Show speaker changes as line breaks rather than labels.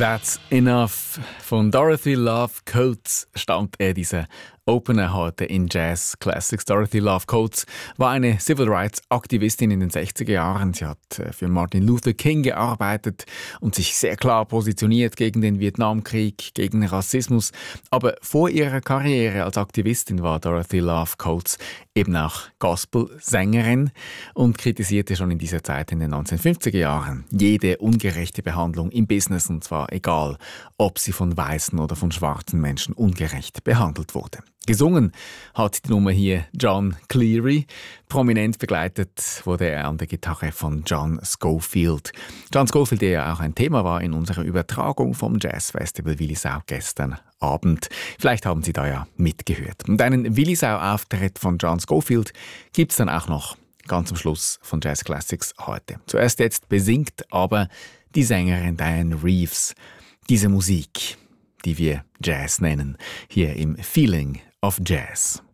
That's Enough von Dorothy Love Coates stammt dieser Opener heute in Jazz Classics. Dorothy Love Coates war eine Civil Rights Aktivistin in den 60er Jahren. Sie hat für Martin Luther King gearbeitet und sich sehr klar positioniert gegen den Vietnamkrieg, gegen Rassismus. Aber vor ihrer Karriere als Aktivistin war Dorothy Love Coates eben auch Gospel-Sängerin und kritisierte schon in dieser Zeit in den 1950er Jahren jede ungerechte Behandlung im Business, und zwar egal, ob sie von weißen oder von schwarzen Menschen ungerecht behandelt wurde. Gesungen hat die Nummer hier John Cleary. Prominent begleitet wurde er an der Gitarre von John Scofield. John Scofield, der ja auch ein Thema war in unserer Übertragung vom Jazzfestival Willisau gestern Abend. Vielleicht haben Sie da ja mitgehört. Und einen Willisau-Auftritt von John Scofield gibt es dann auch noch ganz am Schluss von Jazz Classics heute. Zuerst jetzt besingt aber die Sängerin Dianne Reeves diese Musik, die wir Jazz nennen, hier im Feeling of Jazz.